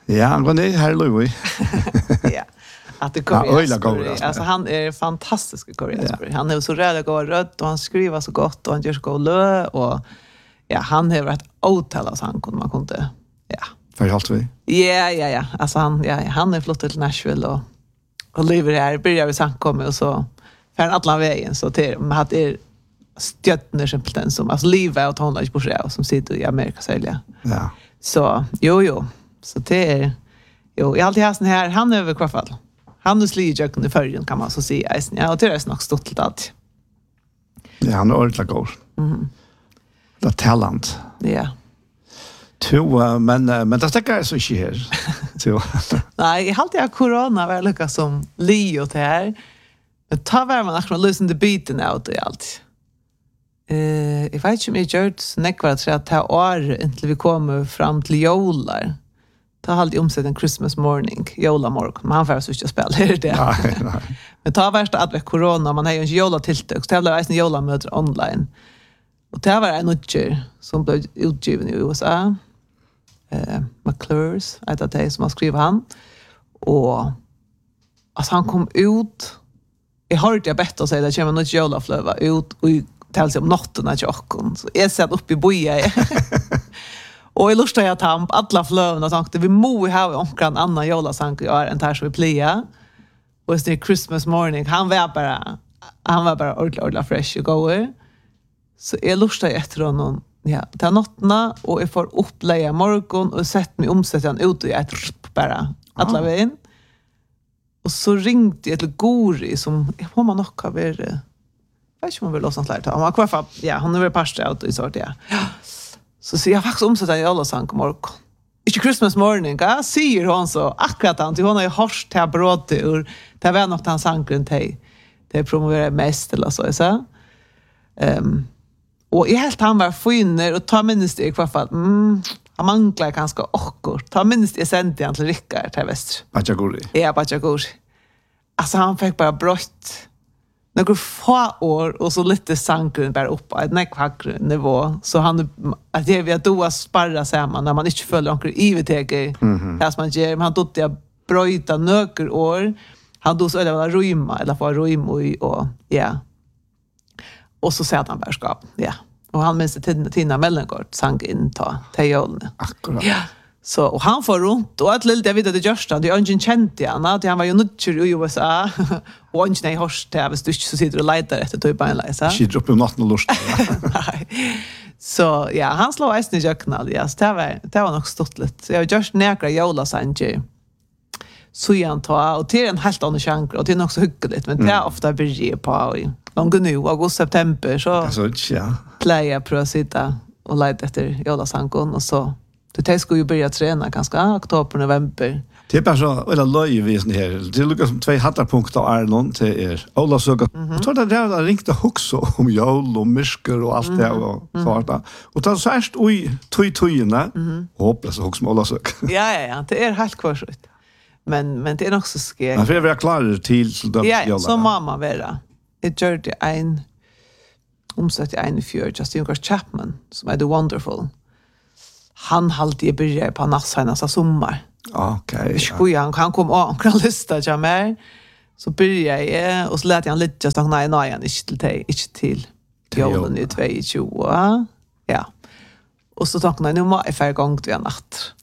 Ja, men det här Louis. Ja. Att det kommer alltså han är fantastisk i koreansk. Han är så röd och rött och han skriver så gott och han gör så god lö och ja, han har varit otal så han kunde man kunde ja. För allt vi. Ja. Alltså han är flott till Nashville och lever här börjar vi sen komma och så för alla vägen så till att det är stjärnor simpelt som alltså livet och hon på sig som sitter i Amerika sälja. Ja. Så jo. Så det är jag alltid har sån här han över kvarfall. Han är slidjöken i färgen kan man så säga. Ja, och det är nog stort lite allt. Ja, han är ordentligt god. Det är talent. Ja. Men det sticker jag så inte här. Nej, jag har alltid corona var lyckas som Leo till här. Men ta var man akkurat lösen det biten out i allt. Jag vet inte om jag gör det så nekvar att ta år intill vi kommer fram till jolar. Ta alltid omsett en Christmas morning, jolamorgon. Men han får så inte spela det. Nej. Men ta värsta att corona, man har ju inte jolatilltök. Så det blev en jolamöter online. Och det var en nutcher som blev utgiven i USA. McClures, ett av det som har skrivit han. Och alltså han kom ut. Jag hörde jag bättre säga att det kommer något jolaflöva ut och tal sig om natten till åkken. Så jag satt upp i boja. Och jag lustade att han på alla flövna och tänkte vi må ha omkring annan jolasang och göra än där som vi plejar. Och det är Christmas morning. Han var bara ordentligt fresh och goer. Så jag lustade efter honom till nattna och jag får upplägga morgon och sett mig omsätta han ut och jag bara alla vägen. Och så ringde jag till Gori som jag man nog har varit jag vet inte om man vill låsa sånt där. Han var han är väl pastor ut i sort ja. Så jag faktiskt omsätta i alla sang morgon. Inte Christmas morning, ja, säger hon så akkurat han till hon har ju hört till brott ur det var något han sang till det promoverar mest eller så. Och jag helt han var finner och ta minst i kvar fall. Han manglar ganska akkurat. Ta minst i sent igen till Rickard till väster. Bachaguri. Ja, Bachaguri. Alltså han fick bara brott. Några få år och så lite sankren bara upp på ett högre nivå. Så han att jag vet då sparra samman när man inte följer några IVTG. Här som man ger, men han tog det bröta några år. Han då så eller rymma eller få rym och ja. Och så säger han värskap. Ja. Och han minns Tina Mellengård sank in till jolne. Akkurat. Ja. Så och han får runt och att lite jag vet att det görs det är ingen känt igen att han var ju nutcher i USA och ingen nej horst där visst du så sitter och letar efter typ en läsa. Shit upp i natten och lust. Nej. Så ja, han slår isen i jöknal. Ja, det var nog stort lite. Jag görs näkra jola sanje. Så jag tar och till en helt annan chans och det är nog så hyggligt men det är ofta blir på i långt nu august september så Alltså ja. Playa på att sitta och leta efter jola sankon och så det ska ju börja träna ganska oktober november. Det är bara så eller löjvisen här. Det lukar som två hattarpunkter Arnold till Ola Söga. Och så där ringte också om jol och mysker och allt det och sånt. Och då så först oj tujna. Hoppas så också Ola Söga. Ja, det är helt kvarsigt. Men det är också skeg. Man får vara klar till så då ja, så mamma vera. Det gör det en omsatt i fjör Justin Chapman som är The Wonderful. Han alltid började på nattsägnas av sommar. Okej. Han kom och han lista till mig. Så började jag och så lät han lite just nej inte till julen i 2020. Ja. Och så tänkte jag nu må jag få igång till en natt.